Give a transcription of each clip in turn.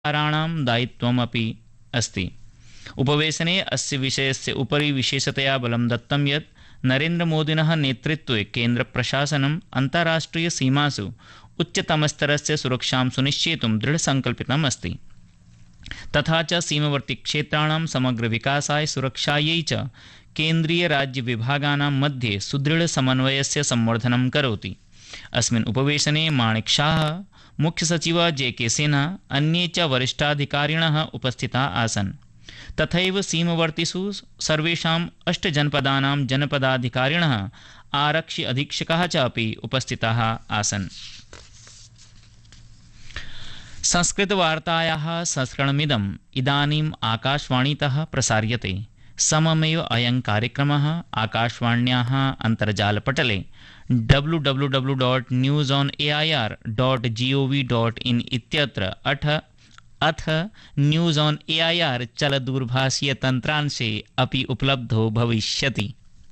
काराणां दायित्वमपि अस्ति। उपवेशने अस्य विषयस्य उपरि विशेषतया बलं दत्तं यत् नरेन्द्रमोदिनः नेतृत्वे केन्द्रप्रशासनम् अन्ताराष्ट्रियसीमासु उच्चतमस्तरस्य सुरक्षां सुनिश्चेतुं दृढसङ्कल्पितम् अस्ति। तथा च सीमावर्तिक्षेत्राणां समग्रविकासाय सुरक्षायै च केन्द्रीयराज्यविभागानां मध्ये सुदृढसमन्वयस्य संवर्धनं करोति। अस्मिन् उपवेशने माणिकशाह, मुख्यसचिवः जे.के. सिन्हा, अन्ये च वरिष्ठाधिकारिणः उपस्थिताः आसन्। तथैव सीमावर्तिषु सर्वेषाम् 8 जनपदानां जनपदाधिकारिणः, आरक्षि अधीक्षकाः च अपि उपस्थिताः आसन्। संस्कृतवार्तायाः संस्करणमिदम् इदानीम् आकाशवाणीतः प्रसार्यते। सममेव अयं कार्यक्रमः आकाशवाण्याः अन्तर्जालपटले www.newsonair.gov.in इत्यत्र अथ न्यूज़ ऑन एआईआर चलदूरभाषीय तन्त्रांशे अपि उपलब्धो भविष्यति।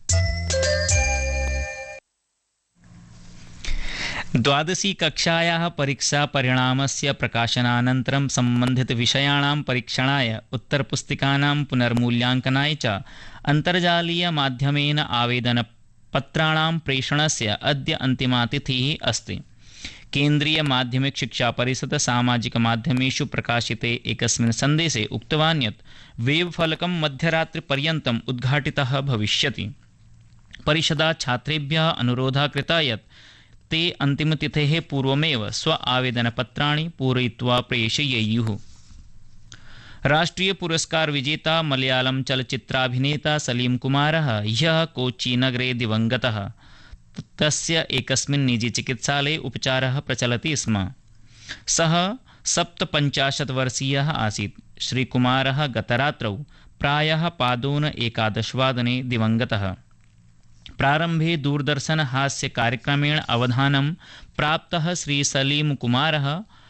12वी कक्षायाः परीक्षापरिणामस्य प्रकाशनानन्तरं सम्बन्धितविषयाणां परीक्षणाय उत्तरपुस्तिकानां पुनर्मूल्याङ्कनाय च अन्तर्जालीयमाध्यमेन आवेदनपत्राणां प्रेषणस्य अद्य अन्तिमा तिथिः अस्ति। केन्द्रीय माध्यमिक शिक्षा परिषद सामाजिकमाध्यमेषु प्रकाशिते एकस्मिन् सन्देशे उक्तवान् यत् वेबफलकं मध्यरात्रिपर्यन्तम् उद्घाटितः भविष्यति। परिषदा छात्रेभ्यः अनुरोधः कृतः यत् ते अन्तिमतिथेः पूर्वमेव स्व आवेदनपत्राणि पूरयित्वा प्रेषयेयुः। राष्ट्रीय पुरस्कार विजेता मलयालम चलच्चित्राभिनेता सलीम कुमारः ह्यः कोच्चिनगरे दिवङ्गतः। तस्य एकस्मिन् निजी चिकित्सालये उपचारः प्रचलति स्म। सः 57 वर्षीयः आसीत्। श्रीकुमारः गतरात्रौ प्रायः पादोन 11 वादने दिवङ्गतः। प्रारम्भे दूरदर्शन हास्य कार्यक्रमेण अवधानं प्राप्तः श्री सलीम कुमारः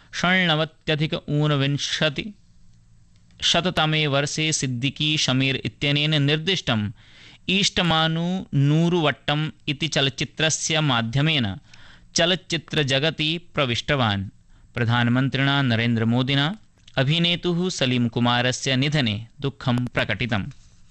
1959 वर्षे सिद्दीकी शमीर इत्यनेन निर्दिष्टम् ईष्टमानु नूरुवट्टम् इति चलच्चित्रस्य माध्यमेन चलच्चित्रजगति प्रविष्टवान्। प्रधानमन्त्रिणा नरेन्द्रमोदिना अभिनेतुः सलीम कुमारस्य निधने दुःखं प्रकटितम्।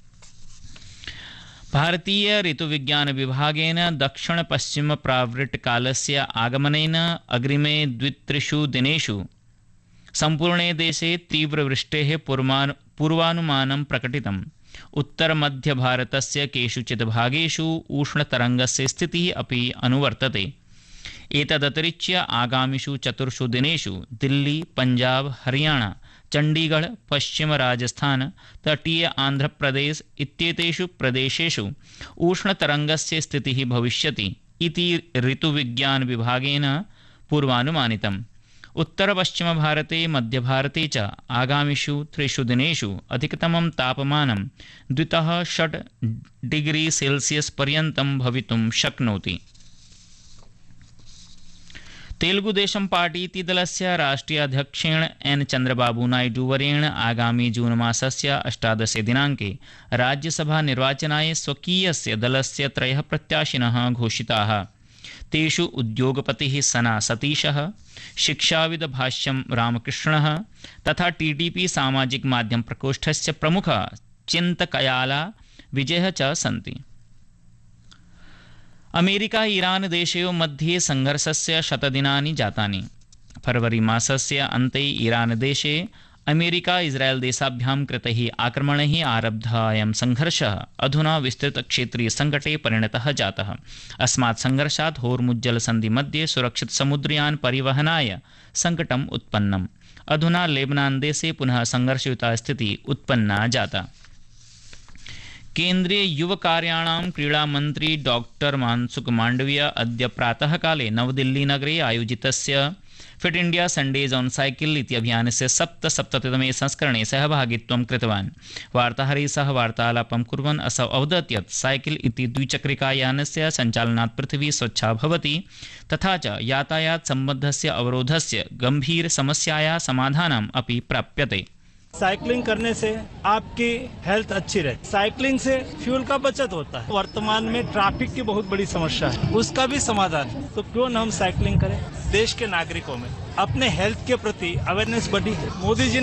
भारतीय ऋतुविज्ञान विभागेन दक्षिण-पश्चिम प्रावृट्कालस्य आगमनेन अग्रिमे 2-3 दिनेषु सम्पूर्णे देशे तीव्रवृष्टेः पूर्वानुमानं प्रकटितम्। उत्तरमध्यभारतस्य केषुचित् भागेषु उष्णतरङ्गस्य स्थितिः अपि अनुवर्तते। एतदतिरिच्य आगामिषु 4 दिनेषु दिल्ली, पंजाब, हरियाणा, चण्डीगढ़, पश्चिम राजस्थान, तटीय आन्ध्रप्रदेश इत्येतेषु प्रदेशेषु उष्णतरङ्गस्य स्थितिः भविष्यति इति ऋतुविज्ञान विभागेन पूर्वानुमानितम्। उत्तरपश्चिमभारते, मध्यभारते च आगामिषु 3 दिनेषु अधिकतमं तापमानं 2-6 डिग्री सेल्सियस् पर्यन्तं भवितुं शक्नोति। तेलुगुदेशं पार्टी इति दलस्य राष्ट्रीयाध्यक्षेण एन चन्द्रबाबू नायडू वर्येण आगामी जून मासस्य 18 दिनाङ्के राज्यसभा निर्वाचनाय स्वकीयस्य दलस्य 3 प्रत्याशिनः घोषिताः। तेषु उद्योगपतिः सना सतीशः, शिक्षाविद भाष्यं रामकृष्णः तथा टीडीपी सामाजिक माध्यम प्रकोष्ठस्य प्रमुखः चिन्तकयाला विजयः च सन्ति। अमेरिका ईरान देशयोः मध्ये संघर्षस्य 100 दिनानि जातानि। फरवरी मासस्य अन्ते ईरान देशे अमेरिका इस्राएल देशाभ्यां कृतैः आक्रमणैः आरब्धः अयं संघर्षः अधुना विस्तृतक्षेत्रीय सङ्कटे परिणतः जातः। अस्मात् संघर्षात् होर्मुज्जलसन्धि मध्ये सुरक्षित समुद्रयान परिवहनाय सङ्कटम् उत्पन्नम्। अधुना लेबनान देशे पुनः संघर्षयुता स्थितिः उत्पन्ना जाता। केन्द्रीय युवकार्याणां क्रीडामन्त्री डॉक्टर मानसुख मांडविया अद्य प्रातःकाले नवदिल्लीनगरे आयोजितस्य fit India Sundays on cycle इति अभियानस्य 77तमे संस्करणे सहभागित्वं कृतवान्। वार्ताहरैः सह वार्तालापं कुर्वन् असौ अवदत् यत् साइकिल इति द्विचक्रिकायानस्य सञ्चालनात् पृथिवी स्वच्छा भवति तथा च यातायात सम्बद्धस्य अवरोधस्य गम्भीरसमस्यायाः समाधानम् अपि प्राप्यते। साइकिलिंग करने से आपकी हेल्थ अच्छी रहती। साइकिलिंग से फ्यूल का बचत होता है। वर्तमान में ट्रैफिक की बहुत बड़ी समस्या है, उसका भी समाधान है। तो क्यों न हम साइकिलिंग करें। देश के नागरिकों में अपने हेल्थ के प्रति अवेयरनेस बढ़ी है। मोदी जी